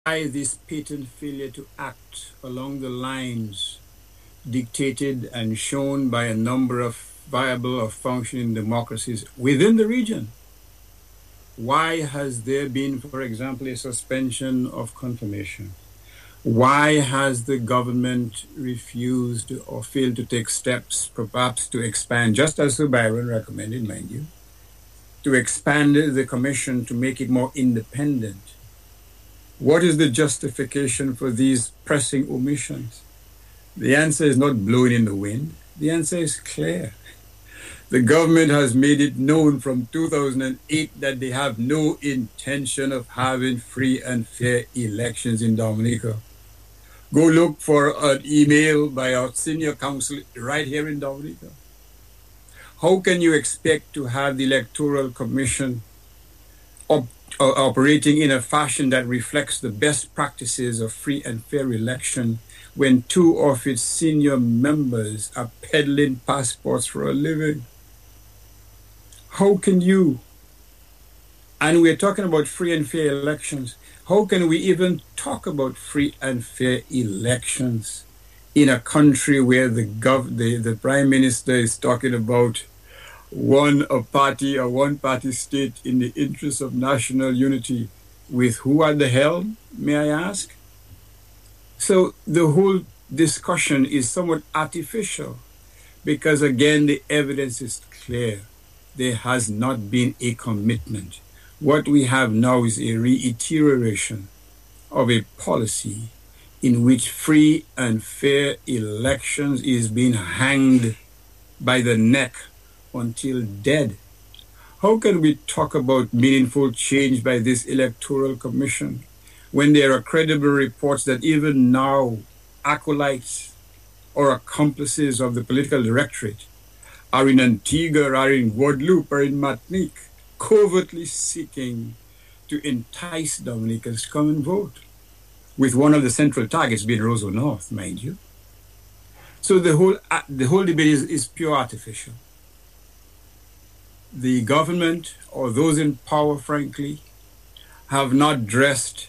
Why this patent failure to act along the lines dictated and shown by a number of viable or functioning democracies within the region? Why has there been, for example, a suspension of confirmation? Why has the government refused or failed to take steps, perhaps to expand, just as Sir Byron recommended, mind you, to expand the commission to make it more independent? What is the justification for these pressing omissions? The answer is not blowing in the wind. The answer is clear. The government has made it known from 2008 that they have no intention of having free and fair elections in Dominica. Go look for an email by our senior counsel right here in Dominica. How can you expect to have the Electoral Commission operating in a fashion that reflects the best practices of free and fair election when two of its senior members are peddling passports for a living? How can you, and we're talking about free and fair elections, how can we even talk about free and fair elections in a country where the Prime Minister is talking about one party state in the interest of national unity, with who at the helm, may I ask? So the whole discussion is somewhat artificial because, again, the evidence is clear. There has not been a commitment. What we have now is a reiteration of a policy in which free and fair elections is being hanged by the neck until dead. How can we talk about meaningful change by this Electoral Commission when there are credible reports that even now acolytes or accomplices of the political directorate are in Antigua, are in Guadeloupe, or in Martinique, covertly seeking to entice Dominicans to come and vote, with one of the central targets being Roseau North, mind you. So the whole debate is pure artificial. The government, or those in power, frankly, have not dressed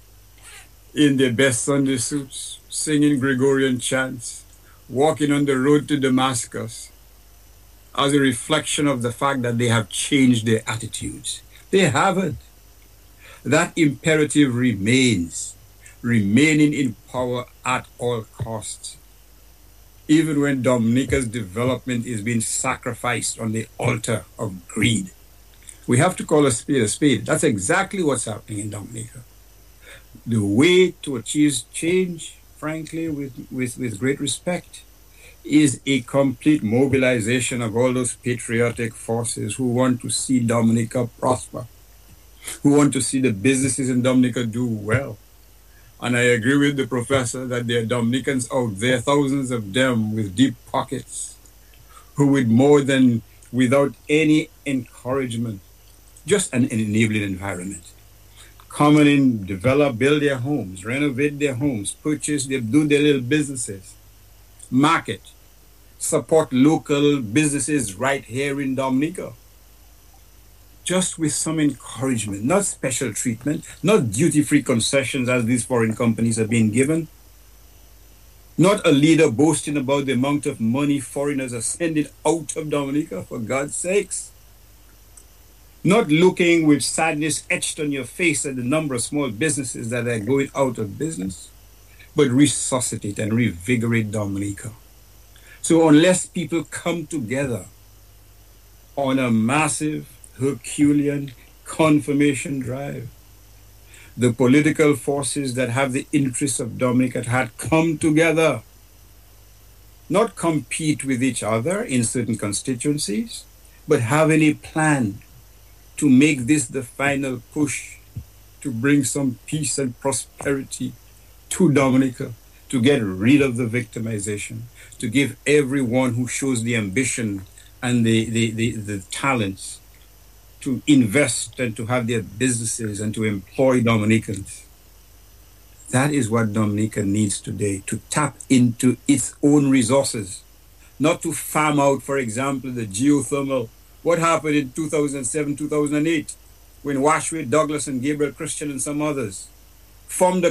in their best Sunday suits, singing Gregorian chants, walking on the road to Damascus, as a reflection of the fact that they have changed their attitudes. They haven't. That imperative remains, remaining in power at all costs, even when Dominica's development is being sacrificed on the altar of greed. We have to call a spade a spade. That's exactly what's happening in Dominica. The way to achieve change, frankly, with great respect, is a complete mobilization of all those patriotic forces who want to see Dominica prosper, who want to see the businesses in Dominica do well. And I agree with the professor that there are Dominicans out there, thousands of them with deep pockets, who would more than, without any encouragement, just an enabling environment, come in, develop, build their homes, renovate their homes, purchase, do their little businesses, market, support local businesses right here in Dominica. Just with some encouragement, not special treatment, not duty-free concessions as these foreign companies are being given, not a leader boasting about the amount of money foreigners are sending out of Dominica, for God's sakes. Not looking with sadness etched on your face at the number of small businesses that are going out of business, but resuscitate and revigorate Dominica. So unless people come together on a massive Herculean confirmation drive, the political forces that have the interests of Dominica had come together, not compete with each other in certain constituencies, but having a plan to make this the final push to bring some peace and prosperity to Dominica, to get rid of the victimization, to give everyone who shows the ambition and the talents to invest and to have their businesses and to employ Dominicans. That is what Dominica needs today, to tap into its own resources, not to farm out, for example, the geothermal. What happened in 2007, 2008, when Washway, Douglas, and Gabriel Christian and some others from the